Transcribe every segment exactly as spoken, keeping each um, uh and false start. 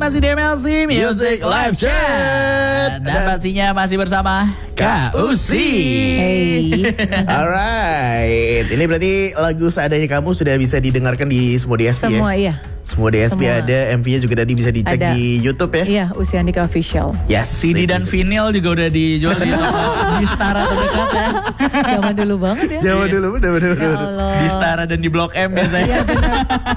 masih di M L C Music Live Chat. Dan pastinya masih bersama Kak Usi. Hey. Alright, ini berarti lagu Seadanya Kamu sudah bisa didengarkan di semua D S P Semua ya? iya. Semua D S P Semua. ada, M V-nya juga tadi bisa dicek Ada. di YouTube ya? Iya, Usi Andika Official. Yes. C D dan vinyl juga udah dijual di toko di Stara terdekat ya. Zaman dulu banget ya. Jawa dulu, bener bener Ya bener. Allah. Di Stara dan di Blok M biasanya. Iya benar.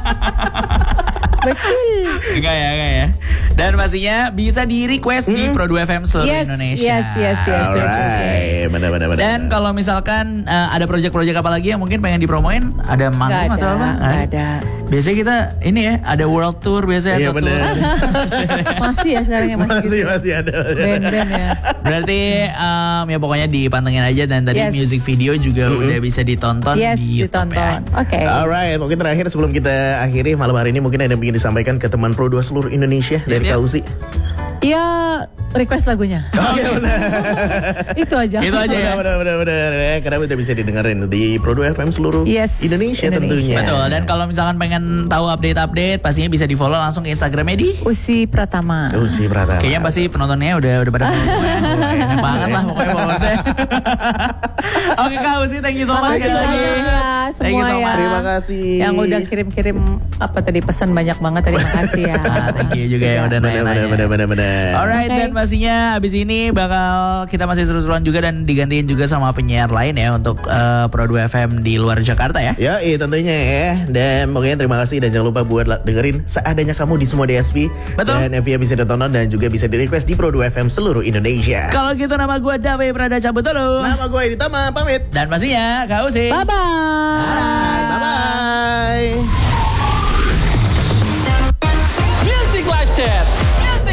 Betul. Enggak ya, enggak ya. Dan pastinya bisa di request di Pro dua F M seluruh Yes, Indonesia. yes, yes, yes. Alright, bener bener bener. Dan kalau misalkan uh, ada project-project apa lagi yang mungkin pengen dipromoin, ada Nggak manggung ada, atau apa? nggak ada. Biasanya kita ini ya, ada world tour biasanya Iya atau bener. tour. Masih ya sekarang ya masih, Masih gitu. masih ada. Band-band ya. Berarti um, ya pokoknya dipantengin aja dan tadi Yes. music video juga Mm-hmm. udah bisa ditonton Yes, di YouTube ditonton. ya. Oke. Alright, mungkin terakhir sebelum kita akhiri malam hari ini mungkin ada yang ingin disampaikan ke teman Pro dua seluruh Indonesia dari Yap, yap. Kak Usi. Iya, request lagunya. Oke, benar. Itu aja. Itu aja ya. Benar benar benar benar. Karena udah bisa didengarin di Pro dua F M seluruh Yes, Indonesia, Indonesia. tentunya. Betul, dan kalau misalkan pengen tahu update-update pastinya bisa di follow langsung ke Instagramnya di Usi Pratama. Usi Pratama. kayaknya pasti penontonnya udah udah pada enak banget lah pokoknya followersnya. Oke Kak Usi, thank you so much Makasih sekali lagi. banyak ya Thank you semua so ya. much. Terima kasih. Yang udah kirim-kirim apa tadi pesan banyak banget, terima kasih ya. Ah, thank you juga yang udah Benar benar nanya-nanya. benar benar benar. Alright, Oke. dan pastinya abis ini bakal kita masih seru-seruan juga dan digantiin juga sama penyiar lain ya untuk uh, Pro dua F M di luar Jakarta ya. Ya, iya tentunya ya. Dan pokoknya terima kasih dan jangan lupa buat la- dengerin Seadanya Kamu di semua D S P. Betul. Dan M V bisa ditonton dan juga bisa di request di Pro dua F M seluruh Indonesia. Kalau gitu nama gue Dave Prada cabut dulu. Nama gue Edi Tama pamit. Dan pastinya Kak Usi. Bye-bye. Bye bye.